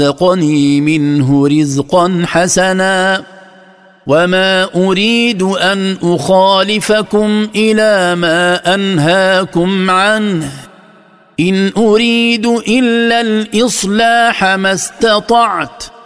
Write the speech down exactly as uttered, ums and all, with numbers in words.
رزقني منه رزقا حسنا وما أريد أن أخالفكم إلى ما أنهاكم عنه إن أريد إلا الإصلاح ما استطعت